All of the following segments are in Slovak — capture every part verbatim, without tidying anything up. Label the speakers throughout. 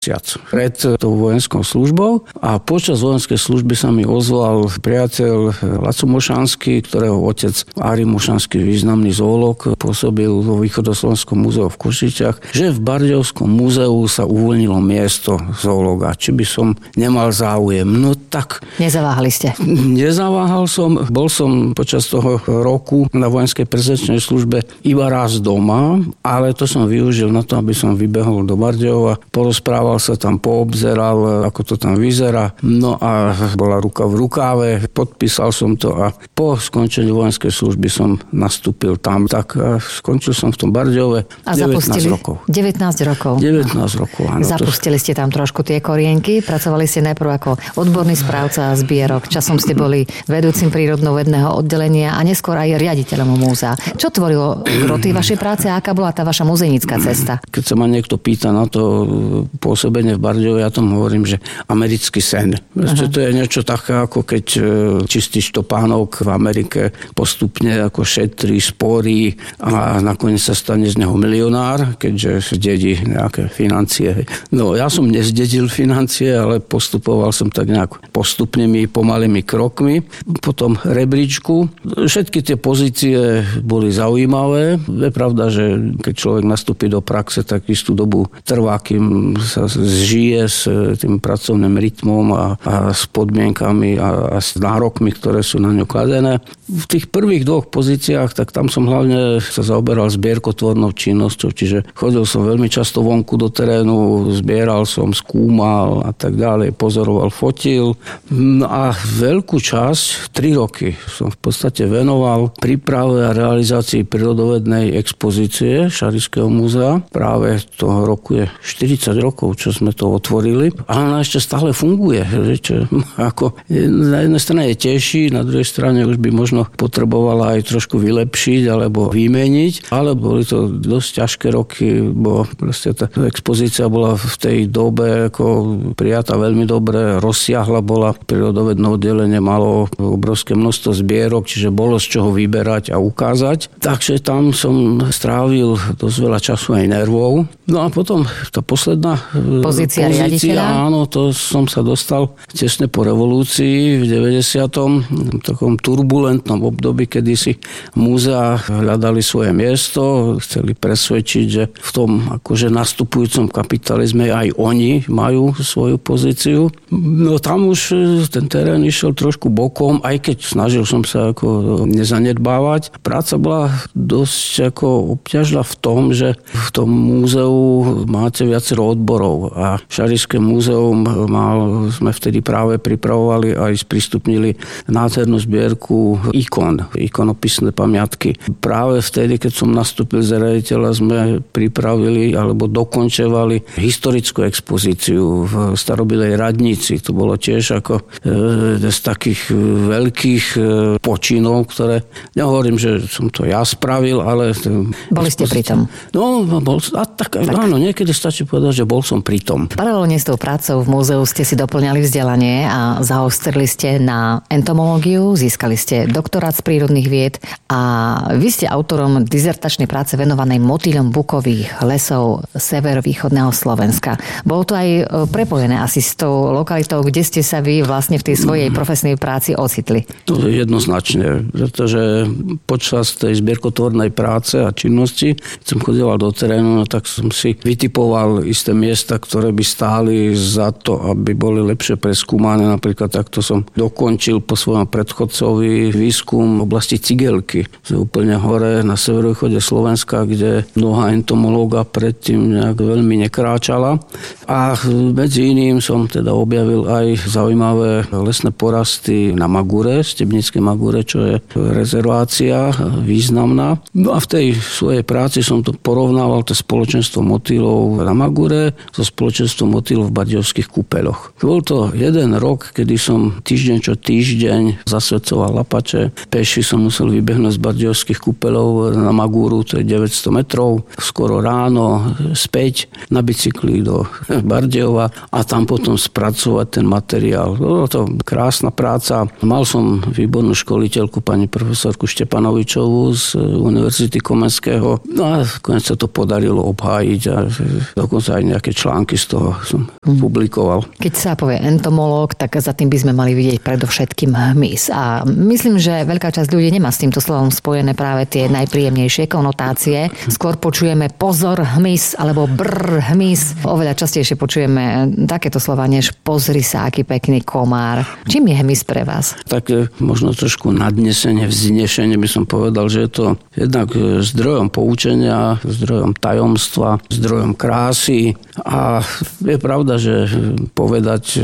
Speaker 1: mesiac pred tou vojenskou službou a počas vojenskej služby sa mi ozval priateľ Laco Mošanský, ktorého otec Ári Mošanský, významný zoológ, pôsobil vo Východoslovenskom múzeu v Košiciach, že v Bardejovskom múzeu sa uvoľnilo miesto zoológa. Či by som nemal záujem. No tak...
Speaker 2: Nezaváhali ste?
Speaker 1: Nezaváhal som. Bol som počas toho roku na vojenskej prezenčnej službe iba raz doma, ale to som využil na to, aby som vybehol do Bardejova. Porozprával sa tam, poobzeral, ako to tam vyzerá. No a bola ruka v rukáve. Podpísal som to a po skončení vojenskej služby som nastúpil tam. Tak skončil som v tom Bardejove
Speaker 2: a
Speaker 1: devätnásť rokov.
Speaker 2: devätnásť rokov.
Speaker 1: devätnásť rokov, áno.
Speaker 2: Zapustili ste tam trošku tie korienky. Pracovali ste najprv ako odborný správca zbierok. Časom ste boli vedúcim prírodnovedného oddelenia a neskôr aj riaditeľom múzea. Čo tvorilo gro tej vašej práce a aká bola tá vaša muzejnická cesta?
Speaker 1: Keď sa ma niekto pýta na to pôsobenie v Bardejove, ja tomu hovorím, že americký sen. Ešte to je niečo také, ako keď čistíš topánok v Amerike, postupne ako šetrí, sporí a nakoniec sa stane z neho milionár, keďže zdedí nejaké financie. No, ja som nezdedil financie, ale postupoval som tak nejak postupnými, pomalými krokmi. Potom rebríčku. Všetky tie pozície boli zaujímavé. Je pravda, že keď človek nastúpi do praxe, tak istú dobu trvá, kým sa zžije s tým pracovným rytmom a, a s podmienkami a, a s nárokmi, ktoré sú na ňu kladené. V tých prvých dvoch pozíciách, tak tam som hlavne sa zaoberal zbierkotvornou činnosťou, čiže chodil som veľmi často vonku do terénu, zbieral som, skúmal a tak ďalej, pozoroval, fotil. No a veľkú časť, tri roky, som v podstate venoval príprave a realizácii prírodovednej expozície Šarišského múzea. Práve toho roku je štyridsať rokov, čo sme to otvorili. A ona ešte stále funguje. Čo, ako, na jednej strane je teší, na druhej strane už by možno potrebovala aj trošku vylepšiť alebo vymeniť, ale boli to dosť ťažké roky, bo proste tá expozícia bola v tej dobe ako prijatá veľmi dobre, rozsiahla bola, prírodovedné oddelenie malo obrovské množstvo zbierok, čiže bolo z čoho vyberať a ukázať. Takže tam som strávil dosť veľa času aj nervov. No a potom tá posledná
Speaker 2: pozícia, pozícia riaditeľa?
Speaker 1: Áno, to som sa dostal tesne po revolúcii v deväťdesiatom takom turbulentnom období, kedy si múzea hľadali svoje miesto, chceli presvedčiť, že v tom akože nastupujúcom kapitalizme aj oni majú svoju pozíciu. No tam už ten terén išiel trošku bokom, aj keď snažil som sa ako nezanedbávať. Práca bola dosť ako obťažná v tom, že v tom múzeu máte viacero odborov a Šarišské múzeum mal, sme vtedy práve pripravovali a aj sprístupnili nádhernú zbierku ikon, ikonopisné pamiatky. Práve vtedy, keď som nastúpil za riaditeľa, sme pripravili alebo dokončovali historickú expozíciu v starobilej radnici. To bolo tiež ako e, z takých veľkých e, počinov, ktoré, nehovorím, že som to ja spravil, ale...
Speaker 2: Boli ste pri tom?
Speaker 1: No, bol, a tak, tak. Áno, niekedy stačí povedať, že bol som pri tom.
Speaker 2: Paralelne s tou prácou v múzeu ste si doplňali vzdelanie a zaostrili ste na entomológiu, získali ste doktorát z prírodných vied a vy ste autorom dizertačnej práce venovanej motýľom bukových lesov severovýchodného Slovenska. Bolo to aj prepojené asi s tou lokalitou, kde ste sa vy vlastne v tej svojej profesnej práci ocitli.
Speaker 1: To je jednoznačne, pretože počas tej zbierkotvornej práce a činnosti, keď som chodieval do terénu, no tak som si vytipoval isté miesta, ktoré by stáli za to, aby boli lepšie preskúmané. Napríklad takto som dokončil po svojom predchodcovi výskum v oblasti Cigelky. To je úplne hore na severovýchode Slovenska, kde mnoha entomológa predtým nejak veľmi nekráčala. A medzi iným som teda objavil aj zaujímavé lesné porasty na Magure, Stebnické Magure, čo je rezervácia významná. No a v tej svojej práci som to porovnával, to spoločenstvo motýlov na Magure so spoločenstvom motýlov v Bardejovských kúpeľoch. Bol to jeden rok, kedy som týždeň čo týždeň zasvedcoval lapače. Peši som musel vybehnúť z Bardejovských kúpeľov na Magúru, to je deväťsto metrov, skoro ráno späť na bicykli do Bardejova a tam potom spracovať ten materiál. Bolo to krásna práca. Mal som výbornú školiteľku, pani profesorku Štepanovičovú z Univerzity Komenského. No a konec sa to podarilo obhájiť a dokonca aj nejaké články články z toho som hmm. publikoval.
Speaker 2: Keď sa povie entomológ, tak za tým by sme mali vidieť predovšetkým hmyz. A myslím, že veľká časť ľudí nemá s týmto slovom spojené práve tie najpríjemnejšie konotácie. Skôr počujeme pozor hmyz alebo brr hmyz. Oveľa častejšie počujeme takéto slova, než pozri sa, aký pekný komár. Čím je hmyz pre vás?
Speaker 1: Také možno trošku nadnesenie, vznešenie by som povedal, že je to jednak zdrojom poučenia, zdrojom tajomstva, zdrojom krásy a je pravda, že povedať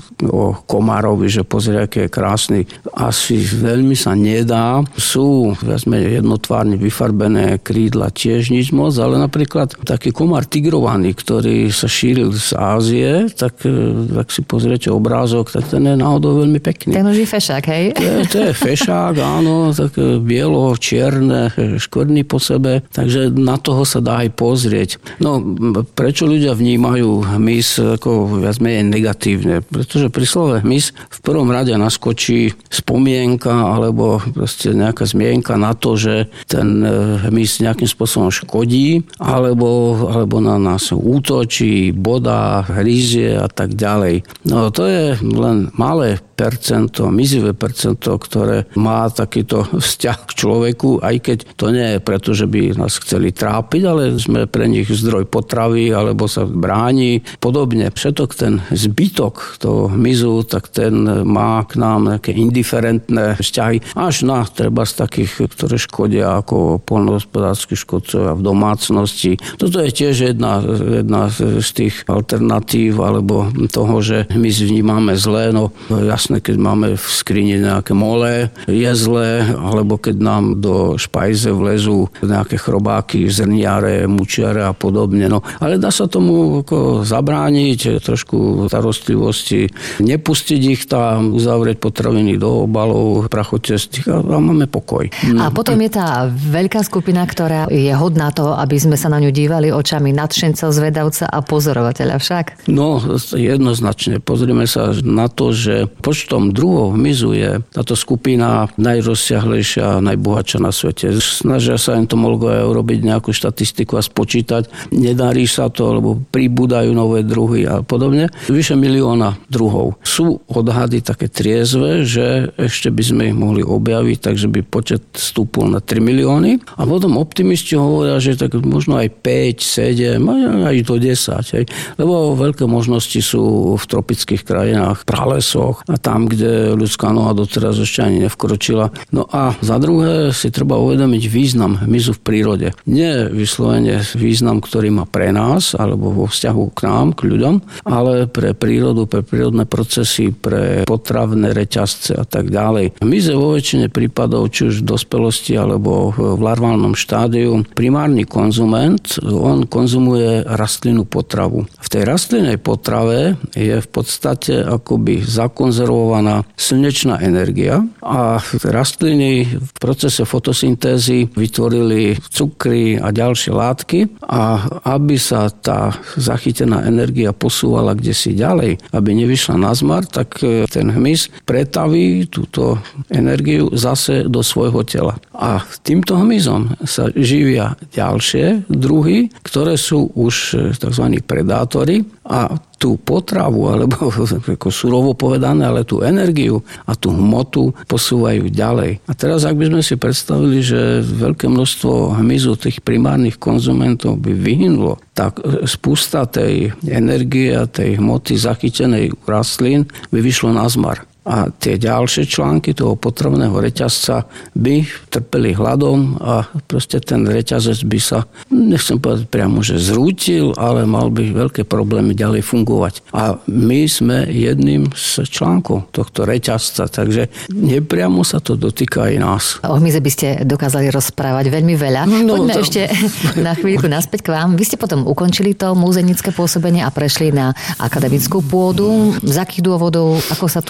Speaker 1: o komárovi, že pozri, aký je krásny, asi veľmi sa nedá. Sú viac menej jednotvárne vyfarbené krídla, tiež nič moc, ale napríklad taký komár tigrovaný, ktorý sa šíril z Ázie, tak ak si pozriete obrázok, tak ten je náhodou veľmi pekný.
Speaker 2: Ten už je fešák, hej?
Speaker 1: To je, to je fešák, áno, tak bielo, čierne, škvrny po sebe, takže na toho sa dá aj pozrieť. No, prečo ľudia vnímajú hmyz ako viac menej negatívne? Pretože pri slove hmyz v prvom rade naskočí spomienka alebo proste nejaká zmienka na to, že ten hmyz nejakým spôsobom škodí alebo, alebo na nás útočí, bodá, hryzie a tak ďalej. No to je len malé percento, mizivé percento, ktoré má takýto vzťah k človeku, aj keď to nie je preto, že by nás chceli trápiť, ale sme pre nich zdroj potravy, alebo sa bráni. Podobne, všetok ten zbytok toho hmyzu, tak ten má k nám nejaké indiferentné vzťahy, až na treba z takých, ktoré škodia ako poľnohospodársky škodcovia v domácnosti. Toto je tiež jedna, jedna z tých alternatív, alebo toho, že hmyz vnímame zle, no jasné, keď máme v skrini nejaké mole, jezle, alebo keď nám do špajze vlezú nejaké chrobáky, zrniare, mučiare a podobne. No, ale dá sa tomu ako zabrániť, trošku starostlivosti, nepustiť ich tam, uzavrieť potraviny do obalov, prachotestých a, a máme pokoj.
Speaker 2: A potom je tá veľká skupina, ktorá je hodná toho, aby sme sa na ňu dívali očami nadšenca, zvedavca a pozorovateľa však?
Speaker 1: No, jednoznačne. Pozrime sa na to, že počtom druhov hmyzu je táto skupina najrozsiahlejšia a najbohatšia na svete. Snažia sa entomológovia urobiť nejakú štatistiku a spočítať. Nedarí sa to, lebo pribúdajú nové druhy a podobne. Vyše milióna druhov. Sú odhady také triezve, že ešte by sme ich mohli objaviť, takže by počet stúpol na tri milióny. A potom optimisti hovoria, že tak možno aj päť, sedem, aj do desať. Hej. Lebo veľké možnosti sú v tropických krajinách, pralesoch a tam, kde ľudská noha doteraz ešte ani nevkročila. No a za druhé si treba uvedomiť význam hmyzu v prírode. Nie vyslovene význam, ktorý má pre nás, alebo vo vzťahu k nám, k ľuďom, ale pre prírodu, pre prírodné procesy, pre potravné reťazce a tak ďalej. Hmyz je vo väčšine prípadov, či už v dospelosti, alebo v larválnom štádiu, primárny konzument, on konzumuje rastlinnú potravu. V tej rastlinnej potrave je v podstate akoby zakonzervovaná slnečná energia a rastliny v procese fotosyntézy vytvorili cukry a ďalšie látky a aby sa tá zachytená energia posúvala kdesi ďalej, aby nevyšla na zmar, tak ten hmyz pretaví túto energiu zase do svojho tela. A týmto hmyzom sa živia ďalšie druhy, ktoré sú už tzv. Predátori a tú potravu, alebo ako surovo povedané, ale tú energiu a tú hmotu posúvajú ďalej. A teraz, ak by sme si predstavili, že veľké množstvo hmyzu tých primárnych konzumentov by vyhynulo, tak spústa tej energie a tej hmoty zachytenej u rastlín by vyšlo na zmar. A tie ďalšie články toho potravného reťazca by trpeli hladom a proste ten reťazec by sa, nechcem povedať priamo, že zrútil, ale mal by veľké problémy ďalej fungovať. A my sme jedným z článkov tohto reťazca, takže nepriamo sa to dotýka aj nás.
Speaker 2: O hmyze by ste dokázali rozprávať veľmi veľa. No, Poďme to... ešte na chvíľku naspäť k vám. Vy ste potom ukončili to múzenické pôsobenie a prešli na akademickú pôdu. Z akých dôvodov, ako sa to dialo?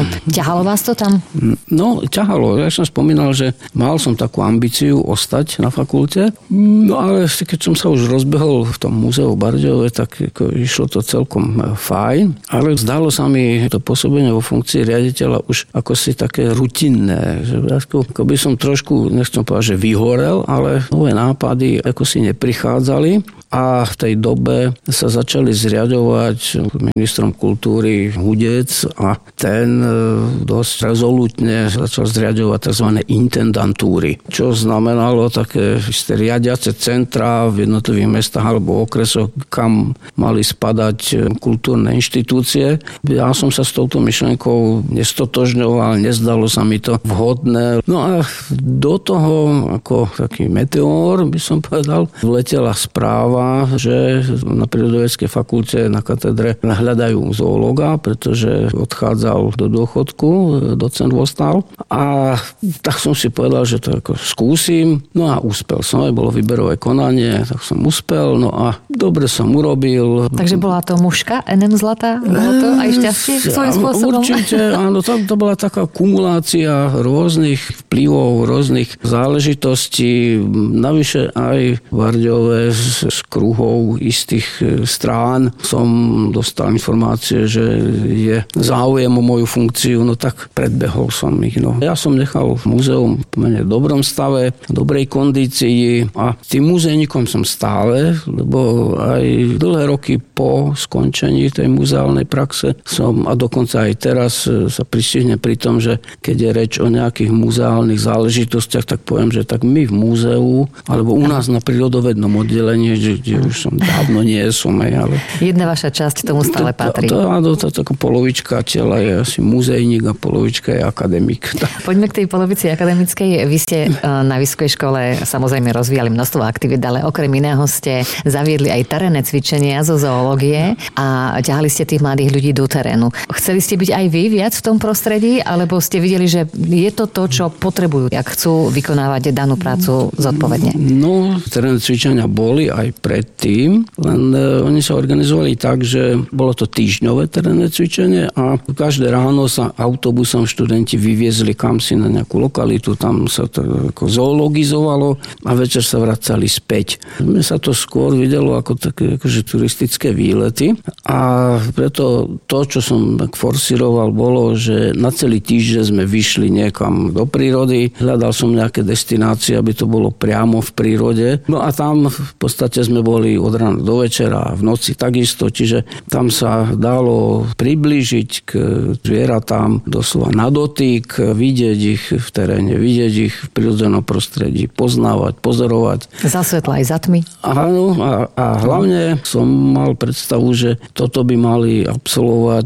Speaker 2: Ťahalo vás to tam?
Speaker 1: No, ťahalo. Ja som spomínal, že mal som takú ambíciu ostať na fakulte, no ale keď som sa už rozbehol v tom múzeu v Bardejove, tak ako, išlo to celkom fajn, ale zdalo sa mi to pôsobenie vo funkcii riaditeľa už ako si také rutinné, že ako, ako by som trošku, nechcem povedať, že vyhorel, ale nové nápady ako si neprichádzali. A v tej dobe sa začali zriadovať ministrom kultúry Hudec a ten dosť rezolutne začal zriadovať tzv. Intendantúry, čo znamenalo také isté riadiace centra v jednotlivých mestách alebo okresoch, kam mali spadať kultúrne inštitúcie. Ja som sa s touto myšlenkou nestotožňoval, nezdalo sa mi to vhodné. No a do toho, ako taký meteor, by som povedal, vletela správa, že na prírodovedeckej fakulte na katedre hľadajú zoológa, pretože odchádzal do dôchodku docent Vostál. A tak som si povedal, že to ako skúsim. No a úspel som. Bolo výberové konanie, tak som úspel. No a dobre som urobil.
Speaker 2: Takže bola to mužka, en em zlatá? Bolo to aj šťastie svojím spôsobom?
Speaker 1: Určite, áno. To, to bola taká kumulácia rôznych vplyvov, rôznych záležitostí. Navyše aj v Bardejove z, z kruhov istých strán som dostal informácie, že je záujem o moju funkciu, no tak predbehol som ich. No. Ja som nechal múzeum v pomerne dobrom stave, dobrej kondícii a tým múzejníkom som stále, lebo aj dlhé roky po skončení tej muzeálnej praxe som a dokonca aj teraz sa pristihnem pri tom, že keď je reč o nejakých muzeálnych záležitostiach, tak poviem, že tak my v múzeu, alebo u nás na prírodovednom oddelení, kde už som dávno nie som, ale...
Speaker 2: Jedna vaša časť tomu stále patrí.
Speaker 1: To, áno, to, to, to polovička tela je asi muzejník a polovička je akademik.
Speaker 2: Poďme k tej polovici akademickej. Vy ste na vysokej škole samozrejme rozvíjali množstvo aktivít, ale okrem iného ste zaviedli aj terénne cvičenia zo zoológie a ťahali ste tých mladých ľudí do terénu. Chceli ste byť aj vy viac v tom prostredí, alebo ste videli, že je to to, čo potrebujú, ak chcú vykonávať danú prácu zodpovedne? No,
Speaker 1: terénne cvičenia boli aj predtým, len uh, oni sa organizovali tak, že bolo to týždňové terénne cvičenie a každé ráno sa autobusom študenti vyviezli kamsi na nejakú lokalitu, tam sa to ako zoologizovalo a večer sa vracali späť. Mne sa to skôr videlo ako také akože turistické výlety a preto to, čo som tak forsíroval, bolo, že na celý týždeň sme vyšli niekam do prírody, hľadal som nejaké destinácie, aby to bolo priamo v prírode. No a tam v podstate sme boli od rána do večera, v noci takisto, čiže tam sa dalo priblížiť k zvieratám doslova na dotyk, vidieť ich v teréne, vidieť ich v prírodzenom prostredí, poznávať, pozorovať.
Speaker 2: Za svetla aj za tmy.
Speaker 1: Áno, a, a hlavne som mal predstavu, že toto by mali absolvovať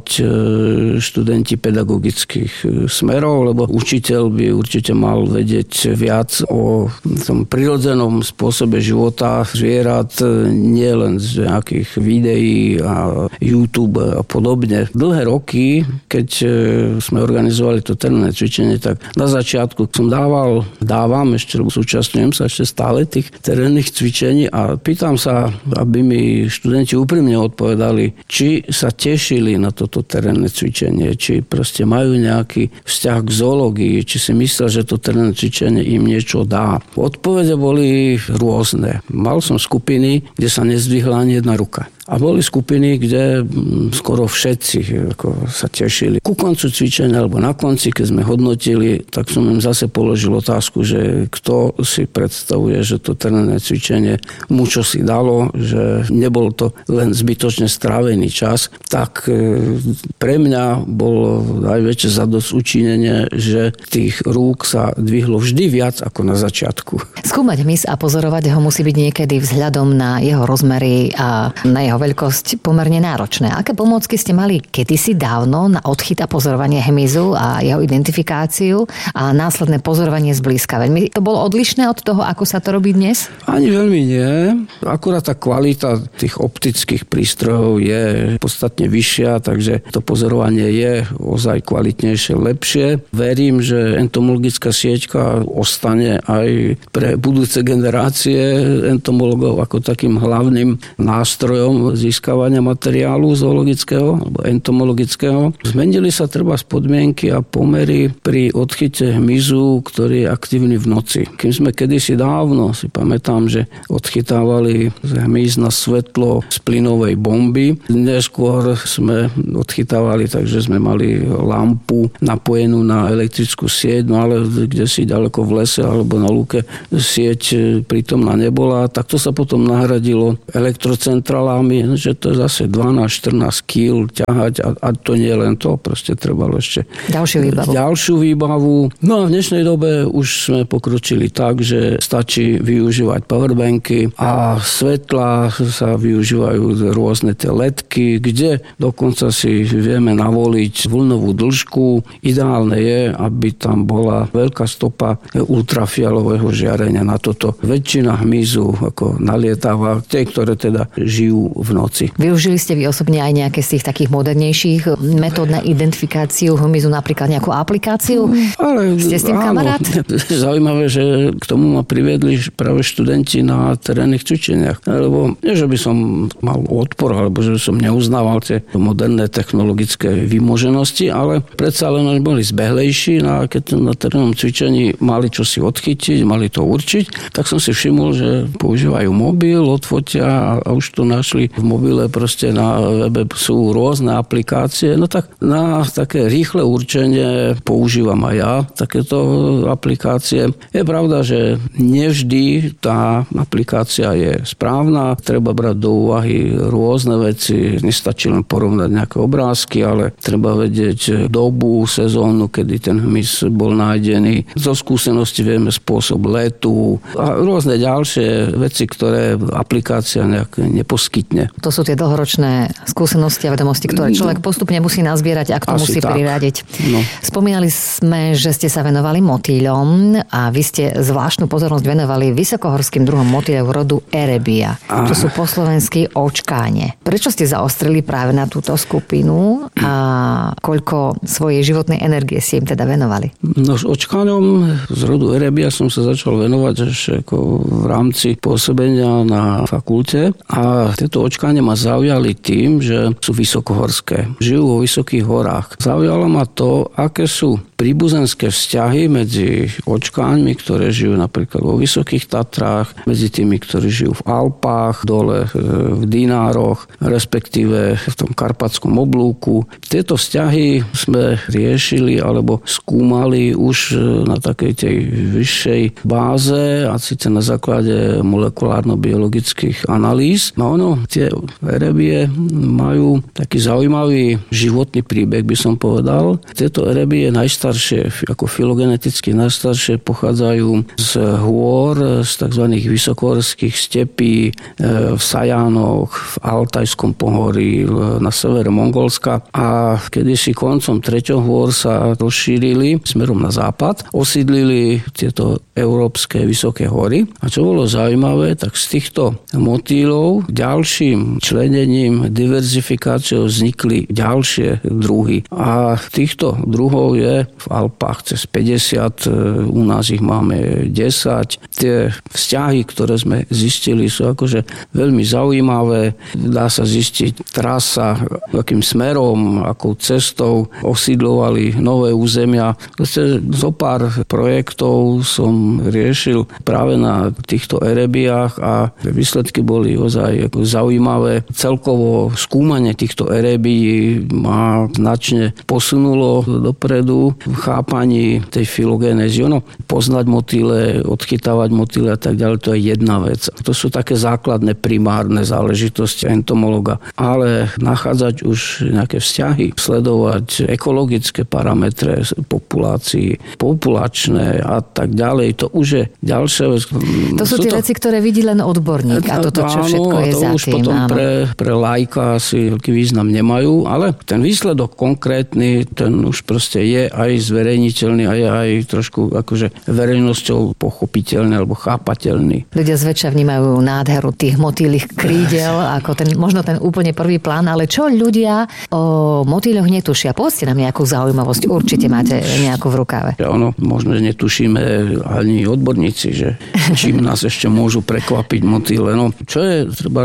Speaker 1: študenti pedagogických smerov, lebo učiteľ by určite mal vedieť viac o tom prírodzenom spôsobe života zvierat, nie len z nejakých videí a YouTube a podobne. Dlhé roky, keď sme organizovali to terénne cvičenie, tak na začiatku som dával, dávam, ešte súčasňujem sa ešte stále tých terénnych cvičení a pýtam sa, aby mi študenti úprimne odpovedali, či sa tešili na toto terénne cvičenie, či proste majú nejaký vzťah k zoológii, či si myslia, že to terénne cvičenie im niečo dá. Odpovede boli rôzne. Mal som skupiny, kde sa nezdvihla ani jedna ruka. A boli skupiny, kde skoro všetci ako sa tešili. Ku koncu cvičenia, alebo na konci, keď sme hodnotili, tak som im zase položil otázku, že kto si predstavuje, že to terénne cvičenie mu čo si dalo, že nebol to len zbytočne strávený čas, tak pre mňa bolo najväčšie zadosťučinenie, že tých rúk sa dvihlo vždy viac ako na začiatku.
Speaker 2: Skúmať hmyz a pozorovať ho musí byť niekedy vzhľadom na jeho rozmery a na jeho veľkosť pomerne náročné. Aké pomôcky ste mali kedysi dávno na odchyt a pozorovanie hmyzu a jeho identifikáciu a následné pozorovanie zblízka? Veľmi to bolo odlišné od toho, ako sa to robí dnes?
Speaker 1: Ani veľmi nie. Akurát tá kvalita tých optických prístrojov je podstatne vyššia, takže to pozorovanie je ozaj kvalitnejšie, lepšie. Verím, že entomologická sieťka ostane aj pre budúce generácie entomologov ako takým hlavným nástrojom získavania materiálu zoologického alebo entomologického. Zmenili sa treba podmienky a pomery pri odchyte hmyzu, ktorý je aktívny v noci. Kým sme kedysi dávno, si pamätám, že odchytávali hmyz na svetlo z plynovej bomby. Neskôr sme odchytávali, takže sme mali lampu napojenú na elektrickú sieť, no ale kde si ďaleko v lese alebo na lúke sieť prítomná nebola. Takto sa potom nahradilo elektrocentrálami, že to je zase dvanásť štrnásť kíl ťahať a, a to nie je len to, proste trebalo ešte
Speaker 2: ďalšiu výbavu.
Speaker 1: ďalšiu výbavu. No a v dnešnej dobe už sme pokročili tak, že stačí využívať powerbanky a svetla sa využívajú rôzne tie ledky, kde dokonca si vieme navoliť vlnovú dĺžku. Ideálne je, aby tam bola veľká stopa ultrafialového žiarenia. Na toto väčšina hmyzu ako nalietáva, tie, ktoré teda žijú v noci.
Speaker 2: Využili ste vy osobne aj nejaké z tých takých modernejších metód na identifikáciu hmyzu, napríklad nejakú aplikáciu? Ale, ste s tým áno, kamarát?
Speaker 1: Zaujímavé, že k tomu ma priviedli práve študenti na terénnych cvičeniach. Lebo nie, že by som mal odpor, alebo že som neuznával tie moderné technologické vymoženosti, ale predsa len oni boli zbehlejší a keď na terénnom cvičení mali čo si odchytiť, mali to určiť, tak som si všimol, že používajú mobil, odfotia a už to našli v mobile, proste na webe sú rôzne aplikácie. No tak na také rýchle určenie používam aj ja takéto aplikácie. Je pravda, že nevždy tá aplikácia je správna. Treba brať do úvahy rôzne veci. Nestačí len porovnať nejaké obrázky, ale treba vedieť dobu, sezónu, kedy ten hmyz bol nájdený. Zo skúsenosti vieme spôsob letu a rôzne ďalšie veci, ktoré aplikácia nejak neposkytne.
Speaker 2: To sú tie dlhoročné skúsenosti a vedomosti, ktoré človek postupne musí nazbierať a k tomu musí priradiť. No. Spomínali sme, že ste sa venovali motýľom a vy ste zvláštnu pozornosť venovali vysokohorským druhom motýľov rodu Erebia. To sú po slovensky očkáne. Prečo ste zaostrili práve na túto skupinu a koľko svojej životnej energie si im teda venovali?
Speaker 1: No s očkáňom z rodu Erebia som sa začal venovať až ako v rámci pôsobenia na fakulte a tieto očkáne ma zaujali tým, že sú vysokohorské. Žijú vo vysokých horách. Zaujalo ma to, aké sú príbuzenské vzťahy medzi očkáňmi, ktoré žijú napríklad vo Vysokých Tatrách, medzi tými, ktorí žijú v Alpách, dole v Dinároch, respektíve v tom Karpatskom oblúku. Tieto vzťahy sme riešili alebo skúmali už na takej tej vyššej báze a síce na základe molekulárno-biologických analýz. No ono, tie erebie majú taký zaujímavý životný príbeh, by som povedal. Tieto erebie najstaršie Staršie, ako filogeneticky najstaršie, pochádzajú z hôr, z tzv. Vysokohorských stepí v Sajánoch, v Altajskom pohorí, na severe Mongolska a kedysi koncom treťohôr sa rozšírili smerom na západ, osídlili tieto európske vysoké hory a čo bolo zaujímavé, tak z týchto motýlov ďalším členením, diverzifikáciou vznikli ďalšie druhy a týchto druhov je v Alpách cez päťdesiat, u nás ich máme desať. Tie vzťahy, ktoré sme zistili, sú akože veľmi zaujímavé. Dá sa zistiť trasa, akým smerom, akou cestou osídlovali nové územia. Zo pár projektov som riešil práve na týchto erebiách a výsledky boli ozaj zaujímavé. Celkovo skúmanie týchto erebií ma značne posunulo dopredu v chápaní tej filogénézy. Ono, poznať motýle, odchytávať motýle a tak ďalej, to je jedna vec. To sú také základné primárne záležitosti entomologa. Ale nachádzať už nejaké vzťahy, sledovať ekologické parametre populácií, populačné a tak ďalej, to už je ďalšia vec.
Speaker 2: To sú, sú tie to... veci, ktoré vidí len odborník a toto, čo všetko je za tým. Áno, to už potom pre, pre laika asi veľký význam nemajú, ale ten výsledok konkrétny, ten už proste je aj zverejniteľný a je aj trošku akože verejnosťou pochopiteľný alebo chápateľný. Ľudia zväčša vnímajú nádheru tých motýlych krídel ako ten, možno ten úplne prvý plán, ale čo ľudia o motýľoch netušia? Povedzte nám nejakú zaujímavosť, určite máte nejakú v rukave.
Speaker 1: Ja, ono, možno, že netušíme ani odborníci, že čím nás ešte môžu prekvapiť motýle. No, čo je treba z mojej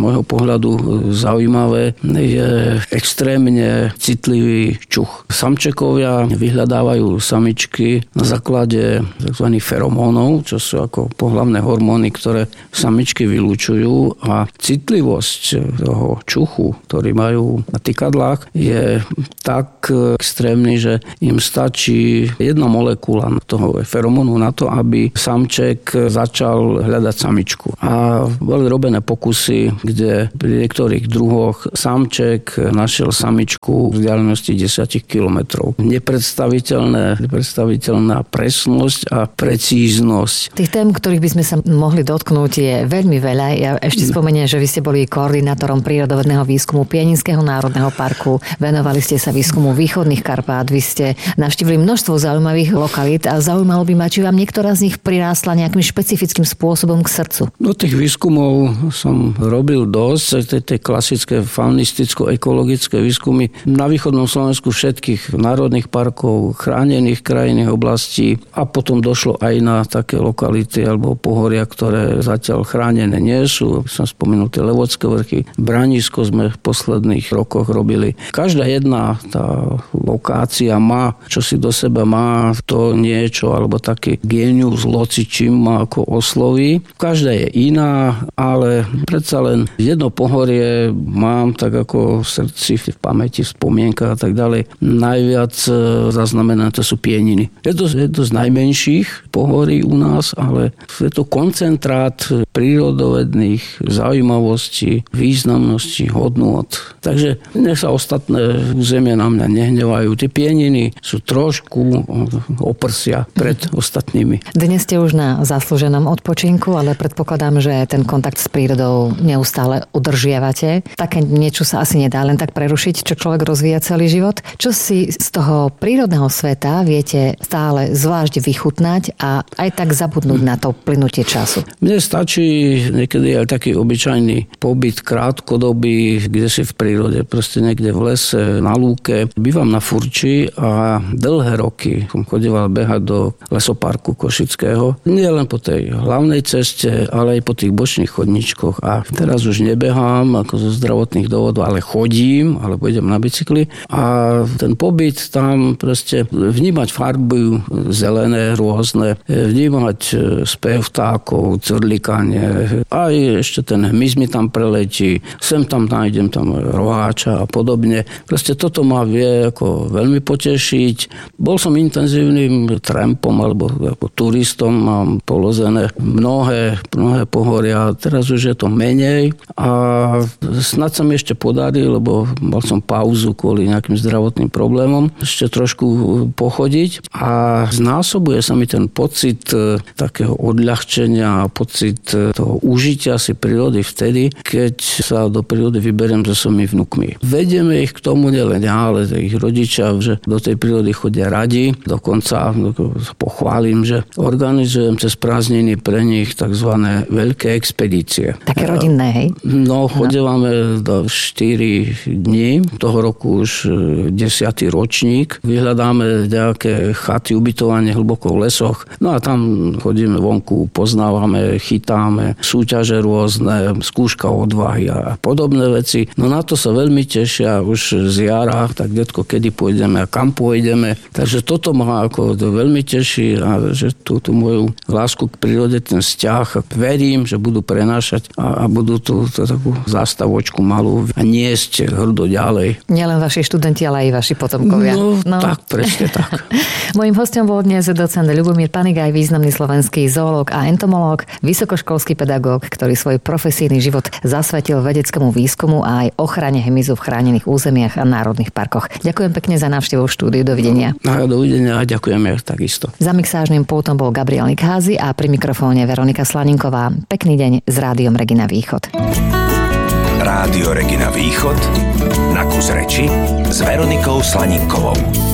Speaker 1: môjho pohľadu zaujímavé, je extrémne citlivý čuch. Samčekovia vyhľadávajú samičky na základe tzv. Feromónov, čo sú ako pohlavné hormóny, ktoré samičky vylúčujú, a citlivosť toho čuchu, ktorý majú na tykadlách, je tak extrémny, že im stačí jedna molekula toho feromónu na to, aby samček začal hľadať samičku. A boli robené pokusy, kde pri niektorých druhoch samček našiel samičku v vzdialenosti desať kilometrov. Nepredstaviteľné, nepredstaviteľná presnosť a precíznosť.
Speaker 2: Tých tém, ktorých by sme sa mohli dotknúť, je veľmi veľa. Ja ešte spomeniem, že vy ste boli koordinátorom prírodovedného výskumu Pieninského národného parku. Venovali ste sa výskumu východných Karpát. Vy ste navštívili množstvo zaujímavých lokalít a zaujímalo by ma, či vám niektorá z nich prirástla nejakým špecifickým spôsobom k srdcu.
Speaker 1: Do tých výskumov som robil dosť, tej, tej klasické faunisticko-ekologické výskumy na východnom Slovensku všetkých národných parkov, chránených krajinných oblastí, a potom došlo aj na také lokality alebo pohoria, ktoré zatiaľ chránené nie sú. Som spomenul tie Levodské vrchy, Branisko sme v posledných rokoch robili. Každá jedna tá lokácia má, čo si do seba má to niečo, alebo taký génius loci, čím ma ako osloví. Každá je iná, ale predsa len jedno pohorie mám tak ako v srdci, v pamäti, v spomienkach a tak ďalej. Najviac zaznamenané to sú Pieniny. Je to, je to z najmenších pohorí u nás, ale je to koncentrát prírodovedných zaujímavostí, významností, hodnôt. Takže nech sa ostatné územie na mňa nehnevajú. Tie Pieniny sú trošku oprsia pred ostatnými.
Speaker 2: Dnes ste už na zaslúženom odpočinku, ale predpokladám, že ten kontakt s prírodou neustále udržiavate. Také niečo sa asi nedá len tak prerušiť, čo človek rozvíja celý život. Čo si z toho prírodného sveta viete stále zvlášť vychutnať a aj tak zabudnúť na to plynutie času?
Speaker 1: Mne stačí niekedy aj taký obyčajný pobyt krátkodobý, kde si v prírode, proste niekde v lese, na lúke. Bývam na Furči a dlhé roky som chodieval behať do lesoparku Košického. Nie len po tej hlavnej ceste, ale aj po tých bočných chodníčkoch. A teraz už nebehám ako zo zdravotných dôvodov, ale chodím, alebo idem na bicykli. A ten pobyt tam proste vnímať farby zelené, rôzne, vnímať spev vtákov, cvrlikanie, aj ešte ten hmyz mi tam preletí, sem tam nájdem tam roháča a podobne. Proste toto ma vie ako veľmi potešiť. Bol som intenzívnym trampom alebo ako turistom, mám polozené mnohé, mnohé pohoria, teraz už je to menej a snad sa mi ešte podarí, lebo mal som pauzu kvôli nejakým zdravotným problémom, ešte trošku pochodiť a znásobuje sa mi ten pocit takého odľahčenia a pocit toho užitia si prírody vtedy, keď sa do prírody vyberiem so svojimi vnukmi. Vedieme ich k tomu nielen ja, ale ich rodičia, že do tej prírody chodia radi. Dokonca pochválim, že organizujem cez prázdniny pre nich takzvané veľké expedície.
Speaker 2: Také rodinné, hej?
Speaker 1: No, chodívame do štyri dní. Toho roku už desiatý ročník. Vyhľadáme nejaké chaty, ubytovanie hlboko v lesoch. No a tam chodíme vonku, poznávame, chytáme, súťaže rôzne, skúška odvahy a podobné veci. No na to sa veľmi tešia už z jara, tak detko, kedy pôjdeme a kam pôjdeme. Takže toto ma ako veľmi teší a že tú, tú moju lásku k prírode, ten vzťah, verím, že budú prenášať a, a budú tú, tú takú zástavočku malú a niesť hrdo ďalej.
Speaker 2: Nielen vaši študenti, ale aj vaši potomkovia.
Speaker 1: No, no. tak, presne tak.
Speaker 2: Mojím hostom bol dnes docent Ľubomír Panigaj, významný slovenský zoológ a entomológ, vysokoškolský pedagóg, ktorý svoj profesijný život zasvetil vedeckému výskumu a aj ochrane hmyzu v chránených územiach a národných parkoch. Ďakujem pekne za návštevu v štúdiu. Dovidenia.
Speaker 1: No, dovidenia a ďakujem ja takisto.
Speaker 2: Za mixážnym pultom bol Gabriel Nikházy a pri mikrofóne Veronika Slaninková. Pekný deň s Rádiom Regina Východ.
Speaker 3: Rádio Regina Východ na kus reči s Veronikou Slaninkovou.